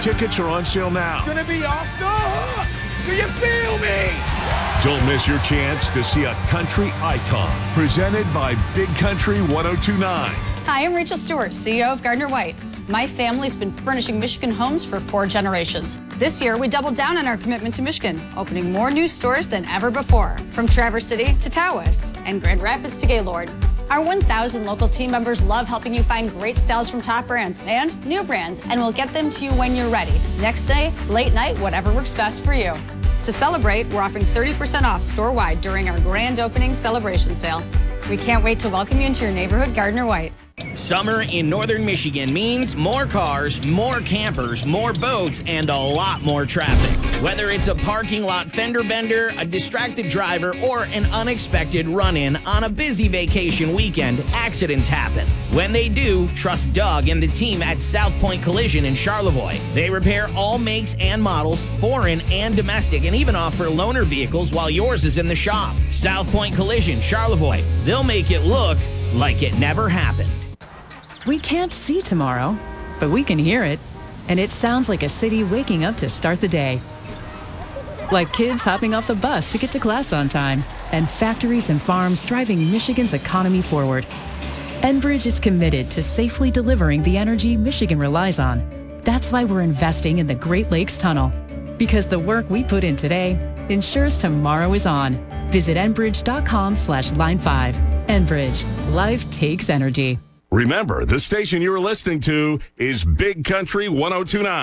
Tickets are on sale now. Gonna be off the hook. Do you feel me? Don't miss your chance to see a country icon. Presented by Big Country 1029. Hi, I'm Rachel Stewart, CEO of Gardner White. My family's been furnishing Michigan homes for 4 generations. This year, we doubled down on our commitment to Michigan, opening more new stores than ever before, from Traverse City to Tawas and Grand Rapids to Gaylord. Our 1,000 local team members love helping you find great styles from top brands and new brands, and we'll get them to you when you're ready. Next day, late night, whatever works best for you. To celebrate, we're offering 30% off store-wide during our grand opening celebration sale. We can't wait to welcome you into your neighborhood Gardner White. Summer in northern Michigan means more cars, more campers, more boats, and a lot more traffic. Whether it's a parking lot fender bender, a distracted driver, or an unexpected run-in on a busy vacation weekend, accidents happen. When they do, trust Doug and the team at South Point Collision in Charlevoix. They repair all makes and models, foreign and domestic, and even offer loaner vehicles while yours is in the shop. South Point Collision, Charlevoix. They'll make it look like it never happened. We can't see tomorrow, but we can hear it. And it sounds like a city waking up to start the day. Like kids hopping off the bus to get to class on time, and factories and farms driving Michigan's economy forward. Enbridge is committed to safely delivering the energy Michigan relies on. That's why we're investing in the Great Lakes Tunnel. Because the work we put in today ensures tomorrow is on. Visit Enbridge.com/line5. Enbridge, life takes energy. Remember, the station you're listening to is Big Country 1029.